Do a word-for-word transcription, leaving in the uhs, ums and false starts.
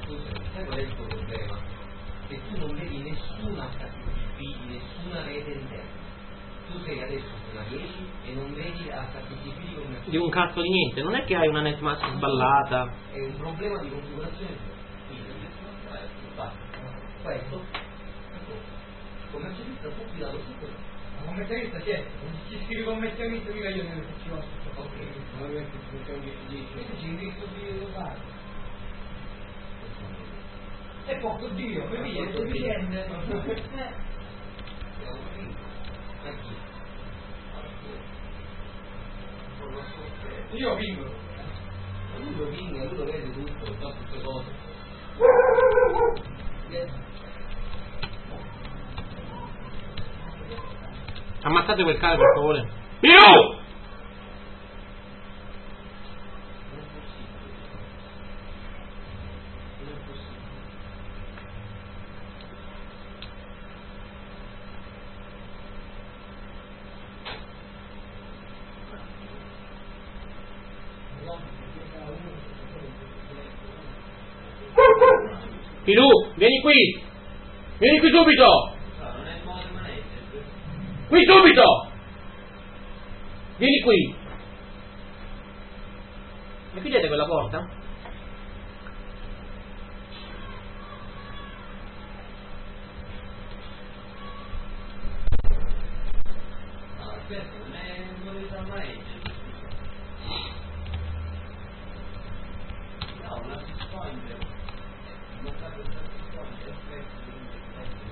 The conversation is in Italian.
scusa, sai qual è il tuo problema? Che tu non vedi nessuna acca ti pi, nessuna rete interna. Tu sei adesso sulla dieci e non vedi acca ti pi come Di un cazzo di niente, non è che hai una netmask sballata. È un problema di configurazione. Questo, commercialista subito subito. Ma commercialista c'è, ci scrivi commercialista, mica io non ci ho. Ok, non è che ci indirizzo di locale. E porto Dio, per via, è sufficiente. Io vinco. Lui lo vinga, lui lo vede tutto, fa tutte le cose. Ammazzate quel cane per favore. Io! Pilù, vieni qui! Vieni qui subito! Non è il modo di maneggiare. Qui subito! Vieni qui! Mi chiudete quella porta? No, aspetta, non è il modo di maneggiare.